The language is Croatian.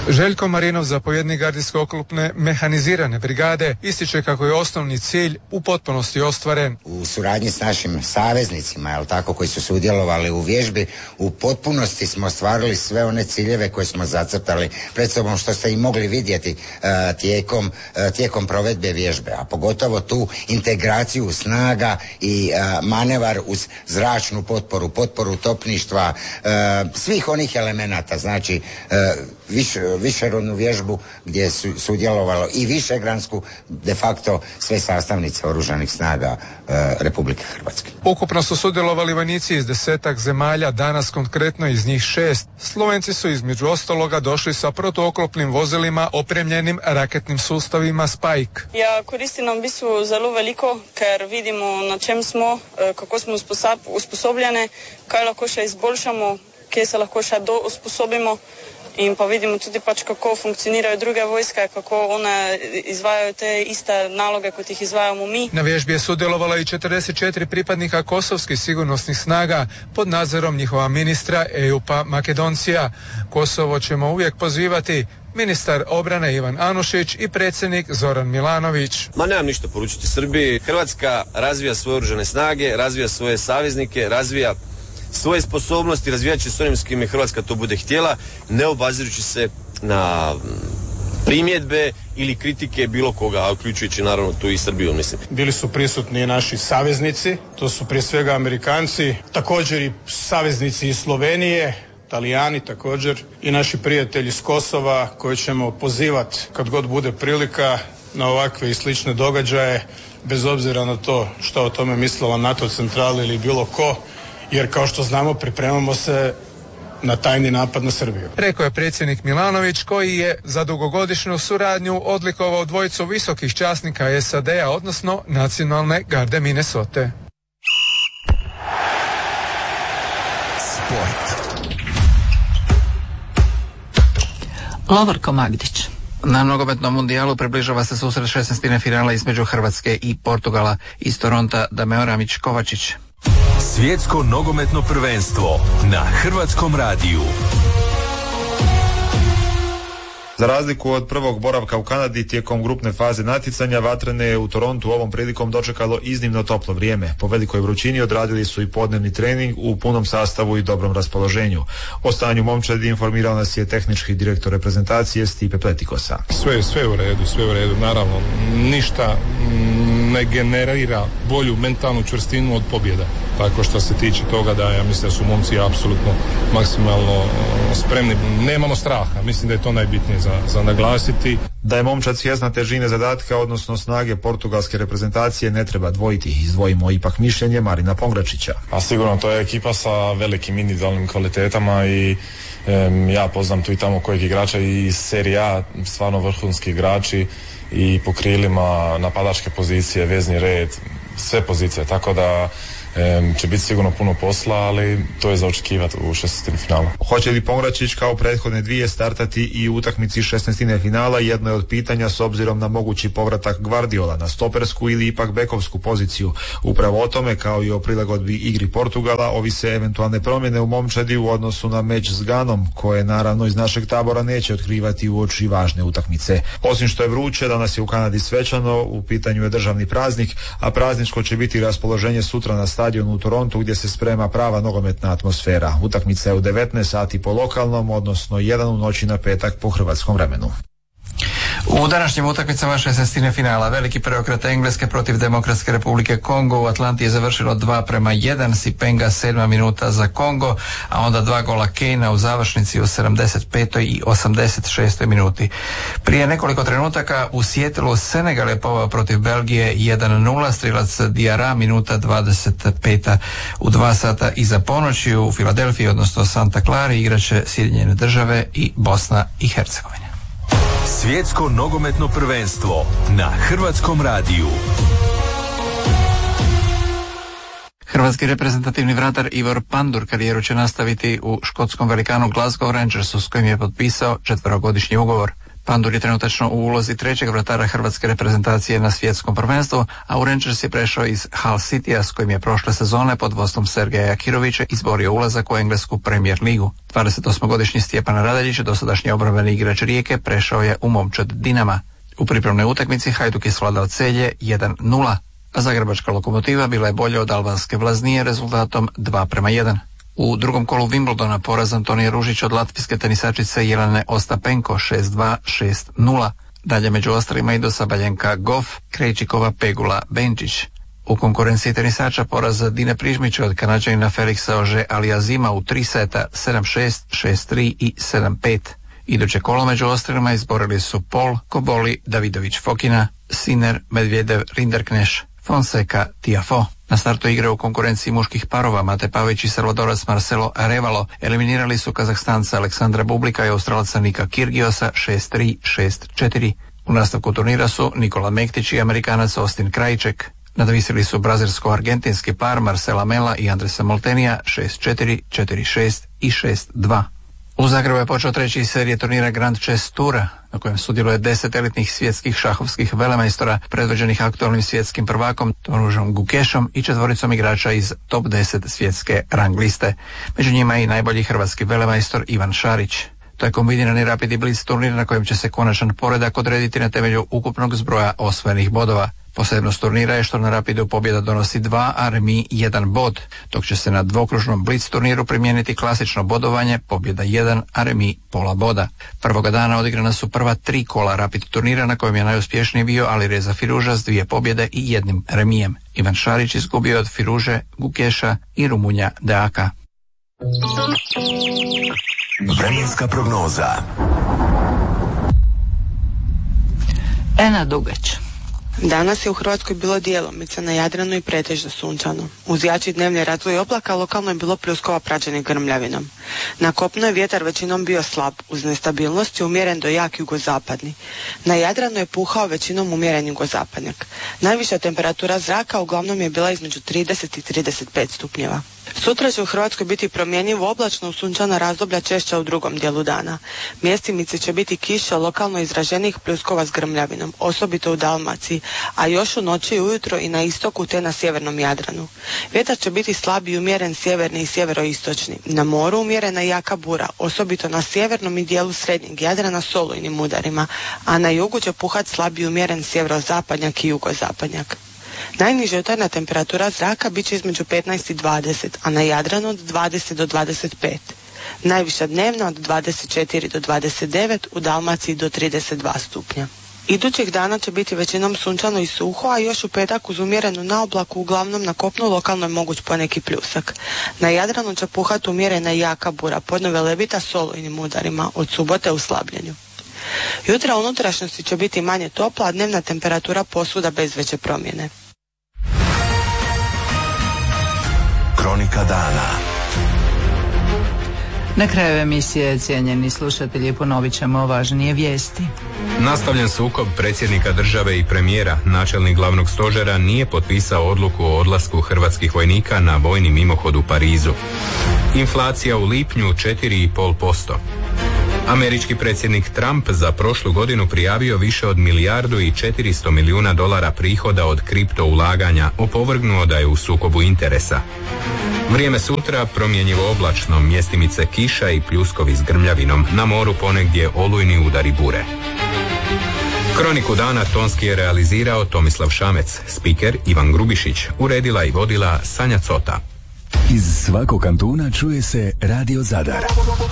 Željko Marinov, zapovjednik gardijsko-oklopne mehanizirane brigade, ističe kako je osnovni cilj u potpunosti ostvaren. U suradnji s našim saveznicima, jel tako, koji su sudjelovali u vježbi, u potpunosti smo ostvarili sve one ciljeve koje smo zacrtali pred sobom, što ste i mogli vidjeti tijekom provedbe vježbe, a pogotovo tu integraciju snaga i manevar uz zračnu potporu topništva, svih onih elemenata, znači višerodnu vježbu gdje su sudjelovalo i višegransku, de facto sve sastavnice oružanih snaga Republike Hrvatske. Ukupno su sudjelovali vojnici iz 10 zemalja, danas konkretno iz njih 6. Slovenci su između ostaloga došli sa protuoklopnim vozilima opremljenim raketnim sustavima Spike. Ja, koristi nam v bistvu zelo veliko, ker vidimo na čem smo, kako smo usposobljene, kaj lahko še izboljšamo, kje se lahko še usposobimo. In pa vidimo tudi pač, kako funkcionirajo druge vojske, kako one izvajajo te iste naloge, kot ih izvajamo mi. Na vježbi je sudjelovalo i 44 pripadnika kosovskih sigurnosnih snaga pod nadzorom njihova ministra Ejupa Makedoncija. Kosovo ćemo uvijek pozivati. Ministar obrane Ivan Anušić i predsjednik Zoran Milanović. Nemam ništa poručiti Srbiji. Hrvatska razvija svoje oružane snage, razvija svoje saveznike, razvija svoje sposobnosti, razvijat će s onim s kime Hrvatska to bude htjela, ne obazirući se na primjedbe ili kritike bilo koga, uključujući naravno tu i Srbiju, mislim. Bili su prisutni naši saveznici, to su prije svega Amerikanci, također i saveznici iz Slovenije, Talijani također i naši prijatelji s Kosova koje ćemo pozivati kad god bude prilika na ovakve i slične događaje, bez obzira na to što o tome mislila NATO centrala ili bilo ko, jer kao što znamo pripremamo se na tajni napad na Srbiju. Rekao je predsjednik Milanović, koji je za dugogodišnju suradnju odlikovao dvojicu visokih časnika SAD-a, odnosno Nacionalne garde Minnesote. Sport. Lovorko Magdić. Na nogometnom mundijalu približava se susret 16. finala između Hrvatske i Portugala. Iz Toronta Dameo Ramić-Kovačić. Svjetsko nogometno prvenstvo na Hrvatskom radiju. Za razliku od prvog boravka u Kanadi tijekom grupne faze natjecanja, Vatrene je u Torontu ovom prilikom dočekalo iznimno toplo vrijeme. Po velikoj vrućini odradili su i podnevni trening u punom sastavu i dobrom raspoloženju. O stanju momčadi informirao nas je tehnički direktor reprezentacije Stipe Pletikosa. Sve u redu, naravno. Ništa ne generira bolju mentalnu čvrstinu od pobjeda. Tako što se tiče toga da ja mislim da su momci apsolutno maksimalno spremni. Nemamo straha, mislim da je to najbitnije za naglasiti. Da je momčad svjesna težine zadatka, odnosno snage portugalske reprezentacije, ne treba dvojiti. Izdvojimo ipak mišljenje Marina Pongračića. A sigurno to je ekipa sa velikim individualnim kvalitetama i ja poznam tu i tamo kojeg igrača i iz Serie A, stvarno vrhunski igrači i po krilima, napadačke pozicije, vezni red, sve pozicije, tako da će biti sigurno puno posla, ali to je za očekivati u 16. finalu. Hoće li Pongračić kao prethodne dvije startati i u utakmici 16. finala, jedno je od pitanja s obzirom na mogući povratak Guardiola na stopersku ili ipak bekovsku poziciju. Upravo o tome, kao i o prilagodbi igri Portugala, ovise eventualne promjene u momčadi u odnosu na meč s Ganom, koje naravno iz našeg tabora neće otkrivati uoči važne utakmice. Osim što je vruće, danas je u Kanadi svečano, u pitanju je državni praznik, a prazničko će biti raspoloženje sutra na stadionu u Torontu gdje se sprema prava nogometna atmosfera. Utakmica je u 19 sati po lokalnom, odnosno 1 u noći na petak po hrvatskom vremenu. U današnjim utakmicama 16. finala veliki preokret Engleske protiv Demokratske republike Kongo u Atlanti je završilo 2:1, Sipenga 7. minuta za Kongo, a onda 2 gola Kejna u završnici u 75. i 86. minuti. Prije nekoliko trenutaka u Sijetlu Senegal je poveo protiv Belgije 1:0, strilac Diarra minuta 25. U 2 sata iza ponoći u Filadelfiji, odnosno Santa Clari, igraće Sjedinjene Države i Bosna i Hercegovina. Svjetsko nogometno prvenstvo na Hrvatskom radiju. Hrvatski reprezentativni vratar Ivor Pandur karijeru će nastaviti u škotskom velikanu Glasgow Rangersu s kojim je potpisao 4-godišnji ugovor. Pandur je trenutačno u ulozi trećeg vratara hrvatske reprezentacije na svjetskom prvenstvu, a u Rangers je prešao iz Hull Citya s kojim je prošle sezone pod vodstvom Sergeja Kirovića izborio ulazak u englesku Premier ligu. 28-godišnji Stjepan Radaljić, dosadašnji obrambeni igrač Rijeke, prešao je u momčad Dinama. U pripremnoj utakmici Hajduk je svladao Celje 1-0, a zagrebačka Lokomotiva bila je bolja od albanske Vlaznije rezultatom 2:1. U drugom kolu Wimbledona poraz Antonija Ružić od latvijske tenisačice Jelene Ostapenko 6-2, 6-0. Dalje među ostalima i do Sabaljenka Goff, Krejčikova Pegula Benčić. U konkurenciji tenisača poraz Dine Prižmića od Kanađanina Felixa Ože Aliazima u 3 seta 7-6, 6-3 i 7-5. Iduće kolo među ostrelima izborili su Pol, Koboli, Davidović Fokina, Sinner, Medvedev, Rinderkneš, Fonseca, Tiafoe. Na startu igre u konkurenciji muških parova Mate Pavić i Salvadorac Marcelo Arevalo eliminirali su Kazahstanca Aleksandra Bublika i Australca Nika Kirgiosa 6-3, 6-4. U nastavku turnira su Nikola Mektić i Amerikanac Austin Krajček. Nadvisili su brazilsko-argentinski par Marcela Mela i Andresa Moltenija 6-4, 4-6 i 6-2. U Zagrebu je počeo treći iz serije turnira Grand Chess Toura, na kojem sudjeluje 10 elitnih svjetskih šahovskih velemajstora predvođenih aktualnim svjetskim prvakom Tonužom Gukešom i 4 igrača iz top 10 svjetske rang liste. Među njima je i najbolji hrvatski velemajstor Ivan Šarić. To je kombinirani Rapid i Blitz turnir na kojem će se konačan poredak odrediti na temelju ukupnog zbroja osvojenih bodova. Posebnost turnira je što na Rapidu pobjeda donosi 2, a remi 1 bod, dok će se na dvokružnom Blitz turniru primijeniti klasično bodovanje, pobjeda 1, a remi pola boda. Prvoga dana odigrana su prva 3 kola Rapid turnira na kojem je najuspješniji bio Alireza Firuža s 2 pobjede i 1 remijem. Ivan Šarić izgubio od Firuže, Gukeša i Rumunja Deaka. Vremenska prognoza. Ena Dugać. Danas je u Hrvatskoj bilo djelomice na Jadranu i pretežno sunčano. Uz jači dnevni razvoj oblaka lokalno je bilo pljuskova praćenih grmljavinom. Na kopnu je vjetar većinom bio slab, uz nestabilnost je umjeren do jak jugozapadni. Na Jadranu je puhao većinom umjeren jugozapadnjak. Najviša temperatura zraka uglavnom je bila između 30 i 35 stupnjeva. Sutra će u Hrvatskoj biti promjenjivo oblačno, sunčana razdoblja češća u drugom dijelu dana. Mjestimice će biti kiša lokalno izraženih pljuskova s grmljavinom, osobito u Dalmaciji, a još u noći i ujutro i na istoku te na sjevernom Jadranu. Vjetar će biti slab i umjeren sjeverni i sjeveroistočni. Na moru umjerena jaka bura, osobito na sjevernom i dijelu srednjeg Jadrana s olujnim udarima, a na jugu će puhat slab i umjeren sjeverozapadnjak i jugozapadnjak. Najniža jutarnja temperatura zraka bit će između 15 i 20, a na Jadranu od 20 do 25. Najviša dnevna od 24 do 29, u Dalmaciji do 32 stupnja. Idućih dana će biti većinom sunčano i suho, a još u petak uz umjerenu naoblaku uglavnom na kopnu lokalno je moguć poneki pljusak. Na Jadranu će puhati umjerena i jaka bura, podne lebita s olujnim udarima, od subote u slabljenju. Jutra u unutrašnjosti će biti manje topla, a dnevna temperatura posvuda bez veće promjene. Kronika dana. Na kraju emisije, cijenjeni slušatelji, ponovit ćemo važnije vijesti. Nastavljen sukob predsjednika države i premijera, načelnik glavnog stožera nije potpisao odluku o odlasku hrvatskih vojnika na vojni mimohod u Parizu. Inflacija u lipnju 4,5%. Američki predsjednik Trump za prošlu godinu prijavio više od $1,4 milijuna prihoda od kripto ulaganja, opovrgnuo da je u sukobu interesa. Vrijeme sutra promjenjivo oblačno, mjestimice kiša i pljuskovi s grmljavinom, na moru ponegdje olujni udari bure. Kroniku dana tonski je realizirao Tomislav Šamec, spiker Ivan Grubišić, uredila i vodila Sanja Cota. Iz svakog kantuna čuje se Radio Zadar.